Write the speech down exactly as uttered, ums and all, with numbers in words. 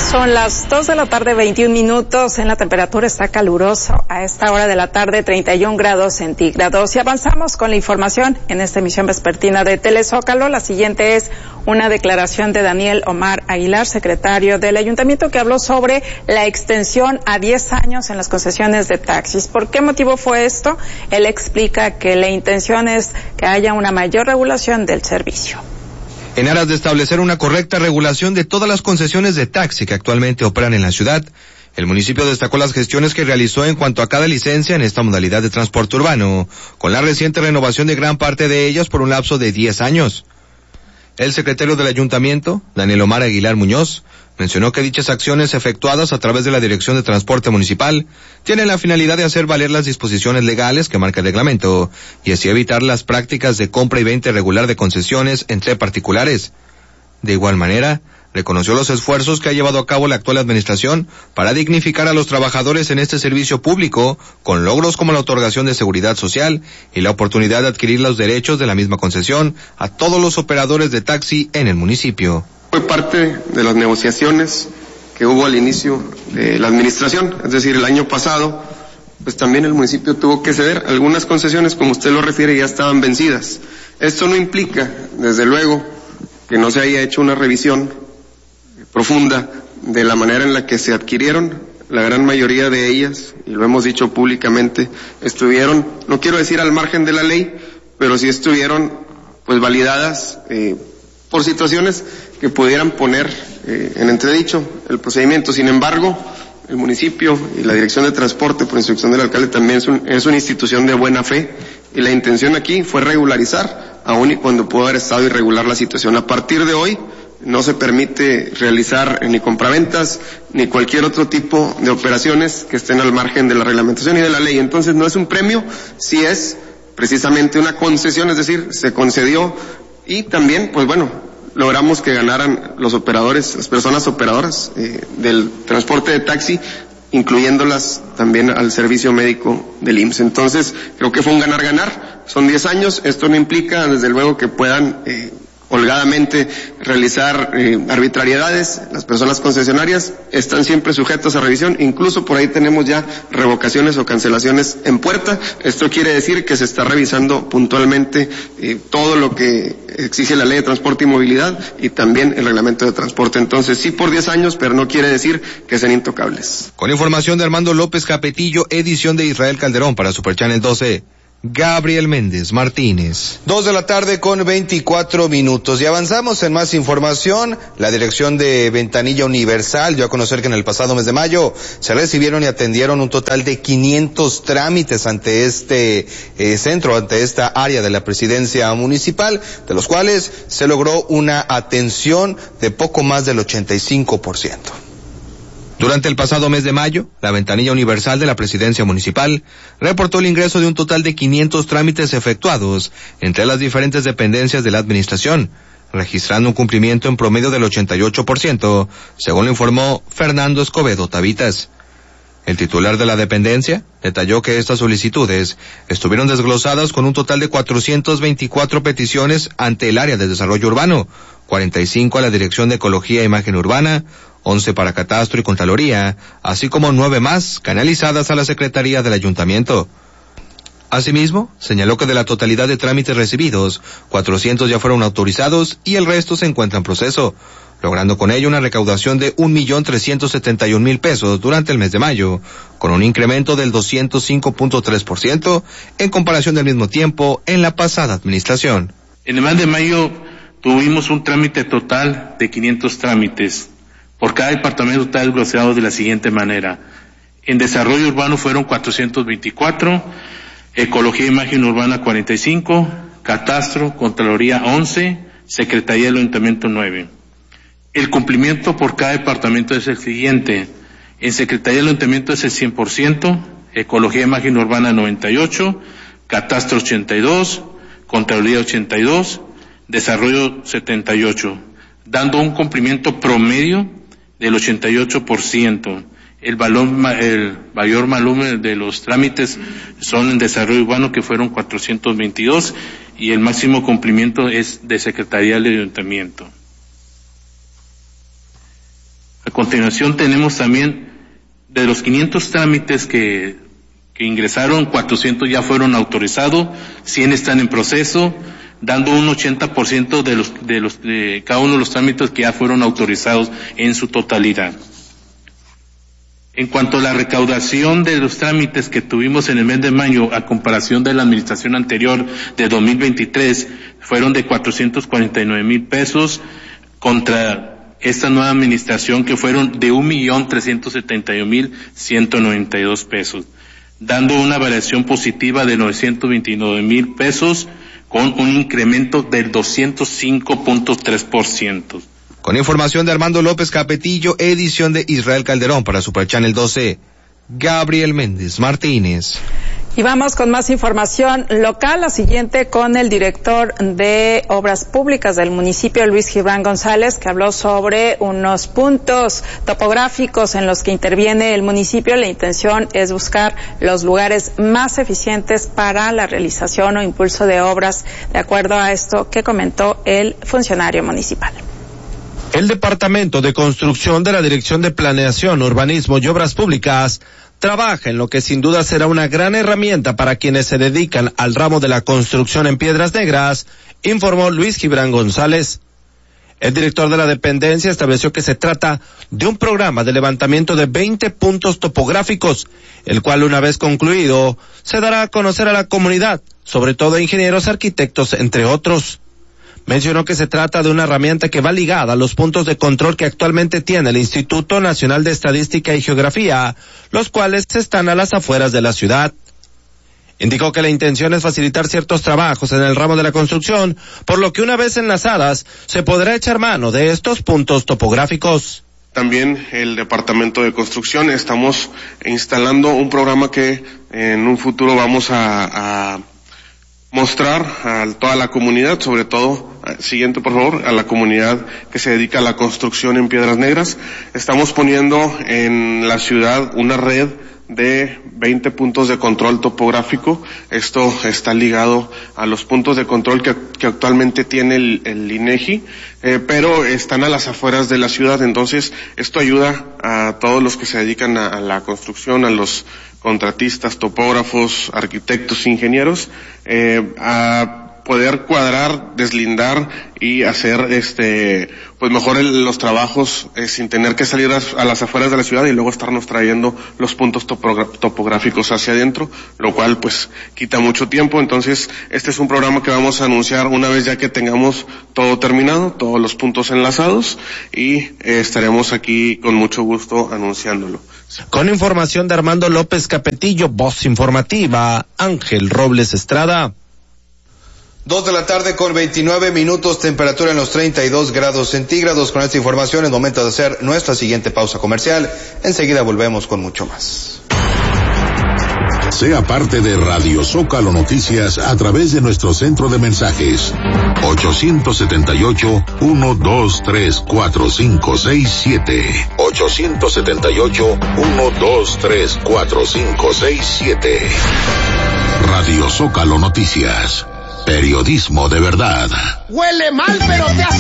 Son las dos de la tarde, veintiún minutos, en la temperatura está caluroso a esta hora de la tarde, treinta y un grados centígrados. Y avanzamos con la información en esta emisión vespertina de Telezócalo. La siguiente es una declaración de Daniel Omar Aguilar, secretario del Ayuntamiento, que habló sobre la extensión a diez años en las concesiones de taxis. ¿Por qué motivo fue esto? Él explica que la intención es que haya una mayor regulación del servicio. En aras de establecer una correcta regulación de todas las concesiones de taxi que actualmente operan en la ciudad, el municipio destacó las gestiones que realizó en cuanto a cada licencia en esta modalidad de transporte urbano, con la reciente renovación de gran parte de ellas por un lapso de diez años. El secretario del Ayuntamiento, Daniel Omar Aguilar Muñoz, mencionó que dichas acciones efectuadas a través de la Dirección de Transporte Municipal tienen la finalidad de hacer valer las disposiciones legales que marca el reglamento y así evitar las prácticas de compra y venta irregular de concesiones entre particulares. De igual manera, reconoció los esfuerzos que ha llevado a cabo la actual administración para dignificar a los trabajadores en este servicio público, con logros como la otorgación de seguridad social y la oportunidad de adquirir los derechos de la misma concesión a todos los operadores de taxi en el municipio. Fue parte de las negociaciones que hubo al inicio de la administración, es decir, el año pasado, pues también el municipio tuvo que ceder. Algunas concesiones, como usted lo refiere, ya estaban vencidas. Esto no implica, desde luego, que no se haya hecho una revisión profunda de la manera en la que se adquirieron. La gran mayoría de ellas, y lo hemos dicho públicamente, estuvieron, no quiero decir al margen de la ley, pero sí estuvieron pues validadas eh, por situaciones que pudieran poner eh, en entredicho el procedimiento. Sin embargo, el municipio y la Dirección de Transporte, por instrucción del alcalde, también es, un, es una institución de buena fe, y la intención aquí fue regularizar, aun y cuando pudo haber estado irregular la situación. A partir de hoy, no se permite realizar ni compraventas ni cualquier otro tipo de operaciones que estén al margen de la reglamentación y de la ley. Entonces no es un premio, sí es precisamente una concesión, es decir, se concedió, y también, pues bueno, logramos que ganaran los operadores, las personas operadoras eh, del transporte de taxi, incluyéndolas también al servicio médico del I M S S. Entonces, creo que fue un ganar-ganar, son diez años, esto no implica, desde luego, que puedan eh, holgadamente realizar eh, arbitrariedades. Las personas concesionarias están siempre sujetas a revisión, incluso por ahí tenemos ya revocaciones o cancelaciones en puerta. Esto quiere decir que se está revisando puntualmente eh, todo lo que exige la Ley de Transporte y Movilidad y también el Reglamento de Transporte. Entonces sí por diez años, pero no quiere decir que sean intocables. Con información de Armando López Capetillo, edición de Israel Calderón para Super Channel doce. Gabriel Méndez Martínez. Dos de la tarde con veinticuatro minutos. Y avanzamos en más información. La Dirección de Ventanilla Universal dio a conocer que en el pasado mes de mayo se recibieron y atendieron un total de quinientos trámites ante este eh, centro, ante esta área de la presidencia municipal, de los cuales se logró una atención de poco más del ochenta y cinco por ciento. Durante el pasado mes de mayo, la Ventanilla Universal de la Presidencia Municipal reportó el ingreso de un total de quinientos trámites efectuados entre las diferentes dependencias de la administración, registrando un cumplimiento en promedio del ochenta y ocho por ciento, según lo informó Fernando Escobedo Tavitas. El titular de la dependencia detalló que estas solicitudes estuvieron desglosadas con un total de cuatrocientas veinticuatro peticiones ante el área de desarrollo urbano, cuarenta y cinco a la Dirección de Ecología e Imagen Urbana, once para Catastro y Contraloría, así como nueve más canalizadas a la Secretaría del Ayuntamiento. Asimismo, señaló que de la totalidad de trámites recibidos, cuatrocientos ya fueron autorizados y el resto se encuentra en proceso, logrando con ello una recaudación de un millón trescientos setenta y un mil pesos durante el mes de mayo, con un incremento del doscientos cinco punto tres por ciento en comparación del mismo tiempo en la pasada administración. En el mes de mayo tuvimos un trámite total de quinientos trámites. Por cada departamento está desglosado de la siguiente manera. En desarrollo urbano fueron cuatrocientos veinticuatro, Ecología e Imagen Urbana cuarenta y cinco, Catastro, Contraloría once, Secretaría del Ayuntamiento nueve. El cumplimiento por cada departamento es el siguiente. En Secretaría del Ayuntamiento es el cien por ciento, Ecología e Imagen Urbana noventa y ocho, Catastro ochenta y dos, Contraloría ochenta y dos, Desarrollo setenta y ocho, dando un cumplimiento promedio del ochenta y ocho por ciento. El valor, el mayor volumen de los trámites son en desarrollo urbano, que fueron cuatrocientos veintidós, y el máximo cumplimiento es de Secretaría del Ayuntamiento. continuación tenemos también, de los quinientos trámites que, que ingresaron, cuatrocientos ya fueron autorizados, cien están en proceso, dando un ochenta por ciento de los, de los, de cada uno de los trámites que ya fueron autorizados en su totalidad. En cuanto a la recaudación de los trámites que tuvimos en el mes de mayo, a comparación de la administración anterior de dos mil veintitrés, fueron de cuatrocientos cuarenta y nueve mil pesos contra esta nueva administración que fueron de un millón trescientos setenta y un mil ciento noventa y dos pesos, dando una variación positiva de novecientos veintinueve mil pesos con un incremento del doscientos cinco punto tres por ciento. Con información de Armando López Capetillo, edición de Israel Calderón para Super Channel doce, Gabriel Méndez Martínez. Y vamos con más información local, la siguiente con el director de Obras Públicas del municipio, Luis Gibran González, que habló sobre unos puntos topográficos en los que interviene el municipio. La intención es buscar los lugares más eficientes para la realización o impulso de obras, de acuerdo a esto que comentó el funcionario municipal. El Departamento de Construcción de la Dirección de Planeación, Urbanismo y Obras Públicas trabaja en lo que sin duda será una gran herramienta para quienes se dedican al ramo de la construcción en Piedras Negras, informó Luis Gibran González. El director de la dependencia estableció que se trata de un programa de levantamiento de veinte puntos topográficos, el cual una vez concluido se dará a conocer a la comunidad, sobre todo a ingenieros, arquitectos, entre otros. Mencionó que se trata de una herramienta que va ligada a los puntos de control que actualmente tiene el Instituto Nacional de Estadística y Geografía, los cuales están a las afueras de la ciudad. Indicó que la intención es facilitar ciertos trabajos en el ramo de la construcción, por lo que una vez enlazadas, se podrá echar mano de estos puntos topográficos. También el Departamento de Construcción estamos instalando un programa que en un futuro vamos a, a mostrar a toda la comunidad, sobre todo, siguiente por favor, a la comunidad que se dedica a la construcción en Piedras Negras. Estamos poniendo en la ciudad una red de veinte puntos de control topográfico. Esto está ligado a los puntos de control que, que actualmente tiene el, el INEGI, eh, pero están a las afueras de la ciudad. Entonces, esto ayuda a todos los que se dedican a, a la construcción, a los contratistas, topógrafos, arquitectos, ingenieros, eh, a poder cuadrar, deslindar y hacer este pues mejor el, los trabajos eh, sin tener que salir a, a las afueras de la ciudad y luego estarnos trayendo los puntos topogra- topográficos hacia adentro, lo cual pues quita mucho tiempo. Entonces este es un programa que vamos a anunciar una vez ya que tengamos todo terminado, todos los puntos enlazados, y eh, estaremos aquí con mucho gusto anunciándolo. Con información de Armando López Capetillo, voz informativa, Ángel Robles Estrada. Dos de la tarde con veintinueve minutos, temperatura en los treinta y dos grados centígrados. Con esta información es momento de hacer nuestra siguiente pausa comercial. Enseguida volvemos con mucho más. Sea parte de Radio Zócalo Noticias a través de nuestro centro de mensajes ocho siete ocho, uno dos tres, cuatro cinco seis siete ocho siete ocho, uno dos tres, cuatro cinco seis siete. Radio Zócalo Noticias, periodismo de verdad. Huele mal, pero te